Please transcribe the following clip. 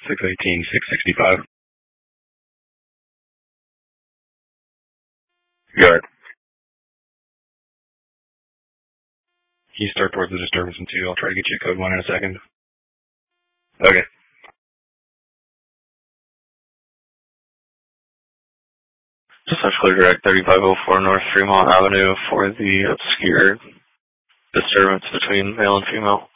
618, 665. Got it. Can you start towards the disturbance in 2? I'll try to get you a code 1 in a second. Okay. Dispatch clear direct 3504 North Fremont Avenue for the obscure disturbance between male and female.